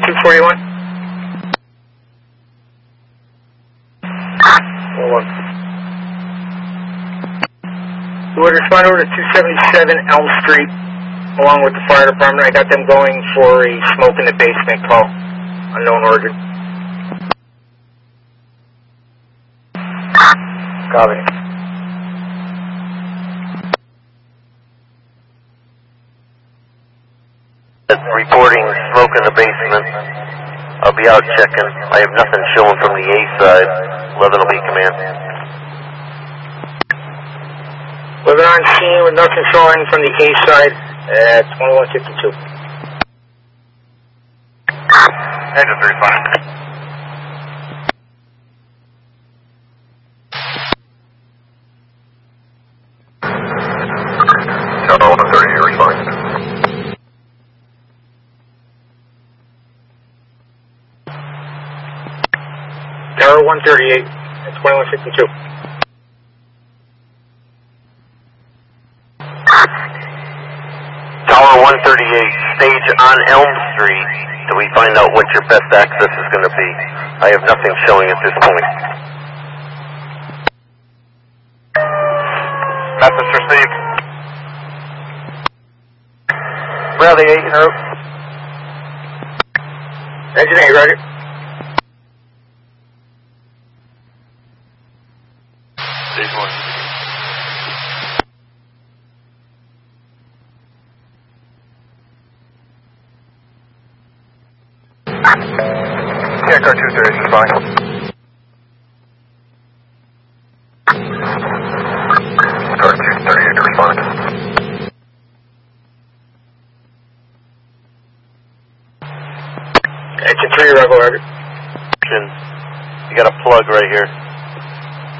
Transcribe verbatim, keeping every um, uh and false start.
two forty-one. Hold on. You would respond over to two seventy-seven Elm Street along with the fire department. I got them going for a smoke in the basement call. Unknown origin. Copy. Reporting smoke in the basement. I'll be out checking. I have nothing showing from the A side. eleven will be command. We're on scene with nothing showing from the A side at twenty-one fifty-two. Engine three fine. Tower one thirty-eight, respond. Tower one thirty-eight at twenty-one fifty-two. Tower one thirty-eight, stage on Elm Street. Do we find out what your best access is going to be? I have nothing showing at this point. Message received. Bradley eight en route. Engine eight, roger. Stage one. Yeah, car two thirty is fine. Car two thirty-eight, respond. Engine three, rebel order. You got a plug right here.